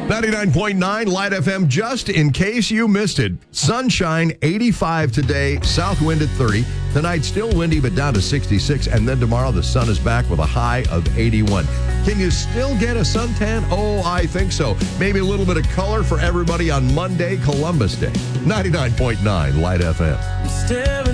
99.9 Light FM, just in case you missed it. Sunshine, 85 today, south wind at 30. Tonight, still windy, but down to 66. And then tomorrow, the sun is back with a high of 81. Can you still get a suntan? Oh, I think so. Maybe a little bit of color for everybody on Monday, Columbus Day. 99.9 Light FM.